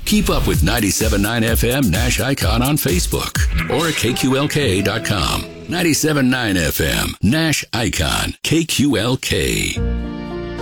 Keep up with 97.9 FM Nash Icon on Facebook or at KQLK.com. 97.9 FM Nash Icon, KQLK.